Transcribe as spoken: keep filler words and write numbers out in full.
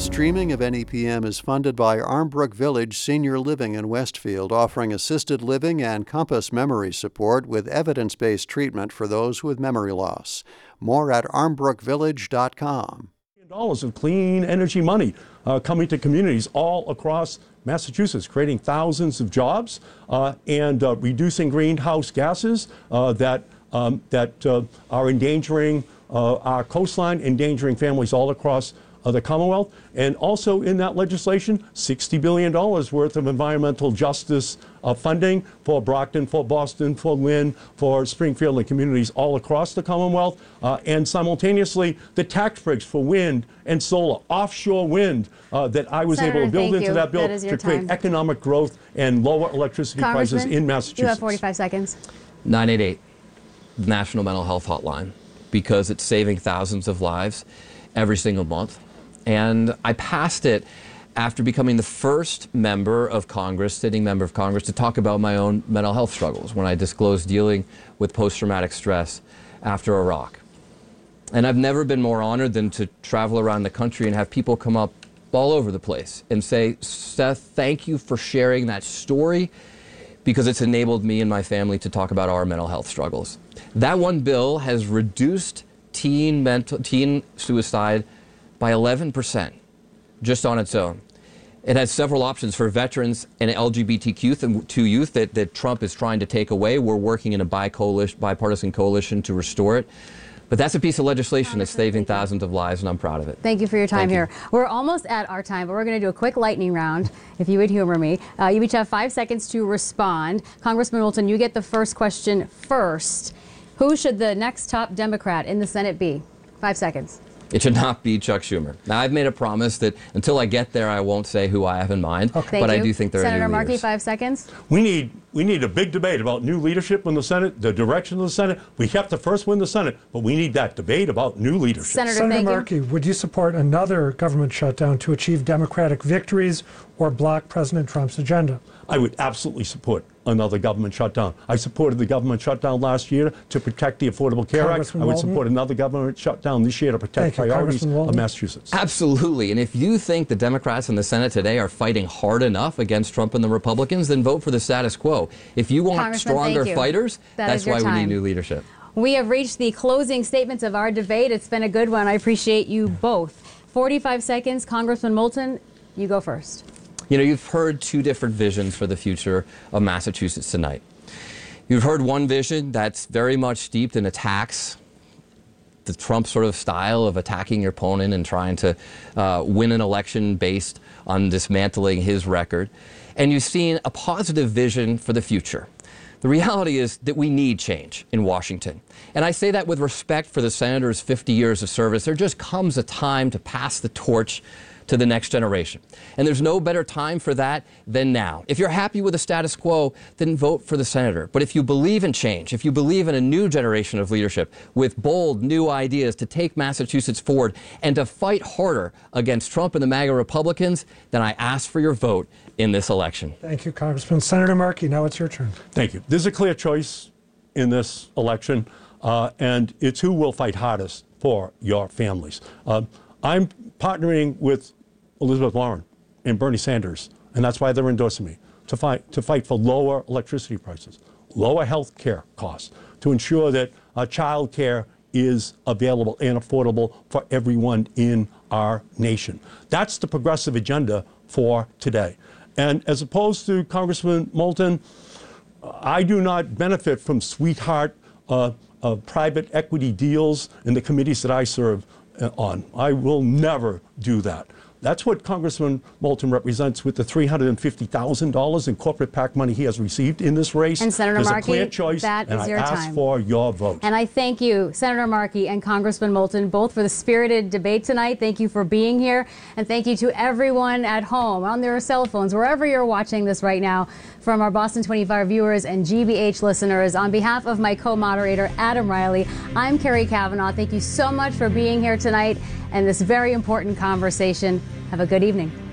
streaming of N E P M is funded by Armbrook Village Senior Living in Westfield, offering assisted living and Compass memory support with evidence-based treatment for those with memory loss. More at armbrook village dot com. Dollars of clean energy money uh, coming to communities all across Massachusetts, creating thousands of jobs uh, and uh, reducing greenhouse gases uh, that um, that uh, are endangering uh, our coastline, endangering families all across uh, the Commonwealth. And also in that legislation, sixty billion dollars worth of environmental justice uh, funding for Brockton, for Boston, for Lynn, for Springfield and communities all across the Commonwealth. Uh, and simultaneously, the tax breaks for wind and solar, offshore wind uh, that I was Senator, able to build into you. that bill that to create time. economic growth and lower electricity prices in Massachusetts. You have forty-five seconds. nine eight eight, National Mental Health Hotline, because it's saving thousands of lives every single month. And I passed it after becoming the first member of Congress, sitting member of Congress, to talk about my own mental health struggles when I disclosed dealing with post-traumatic stress after Iraq. And I've never been more honored than to travel around the country and have people come up all over the place and say, Seth, thank you for sharing that story, because it's enabled me and my family to talk about our mental health struggles. That one bill has reduced teen mental teen suicide by eleven percent just on its own. It has several options for veterans and L G B T Q youth that, that Trump is trying to take away. We're working in a bi-coalition, bipartisan coalition to restore it. But that's a piece of legislation that's saving thousands of lives, and I'm proud of it. Thank you for your time Thank here. You. We're almost at our time, but we're going to do a quick lightning round, if you would humor me. Uh, you each have five seconds to respond. Congressman Moulton, you get the first question first. Who should the next top Democrat in the Senate be? Five seconds. It should not be Chuck Schumer. Now, I've made a promise that until I get there, I won't say who I have in mind, okay. but I do think there Senator are new Markey, leaders. five seconds. We need we need a big debate about new leadership in the Senate, the direction of the Senate. We have to first win the Senate, but we need that debate about new leadership. Senator, Senator thank Markey, you. would you support another government shutdown to achieve Democratic victories or block President Trump's agenda? I would absolutely support another government shutdown. I supported the government shutdown last year to protect the Affordable Care Act. I would Walton? support another government shutdown this year to protect Thank you, priorities Congressman of Massachusetts. Absolutely. And if you think the Democrats in the Senate today are fighting hard enough against Trump and the Republicans, then vote for the status quo. If you want stronger you. fighters, that that's why time. we need new leadership. We have reached the closing statements of our debate. It's been a good one. I appreciate you both. forty-five seconds. Congressman Moulton, you go first. You know, you've heard two different visions for the future of Massachusetts tonight. You've heard one vision that's very much steeped in attacks, the Trump sort of style of attacking your opponent and trying to uh, win an election based on dismantling his record. And you've seen a positive vision for the future. The reality is that we need change in Washington. And I say that with respect for the senator's fifty years of service. There just comes a time to pass the torch to the next generation. And there's no better time for that than now. If you're happy with the status quo, then vote for the senator. But if you believe in change, if you believe in a new generation of leadership with bold new ideas to take Massachusetts forward and to fight harder against Trump and the MAGA Republicans, then I ask for your vote in this election. Thank you, Congressman. Senator Markey, now it's your turn. Thank you. There's a clear choice in this election, uh, and it's who will fight hardest for your families. Uh, I'm partnering with Elizabeth Warren and Bernie Sanders, and that's why they're endorsing me, to fight, to fight for lower electricity prices, lower health care costs, to ensure that uh, child care is available and affordable for everyone in our nation. That's the progressive agenda for today. And as opposed to Congressman Moulton, I do not benefit from sweetheart uh, uh, private equity deals in the committees that I serve uh, on. I will never do that. That's what Congressman Moulton represents with the three hundred fifty thousand dollars in corporate PAC money he has received in this race. And Senator There's Markey, a clear choice, that and is I your ask time. for your vote. And I thank you, Senator Markey and Congressman Moulton, both for the spirited debate tonight. Thank you for being here. And thank you to everyone at home, on their cell phones, wherever you're watching this right now, from our Boston twenty-five viewers and G B H listeners. On behalf of my co-moderator, Adam Riley, I'm Carrie Kavanaugh. Thank you so much for being here tonight and this very important conversation. Have a good evening.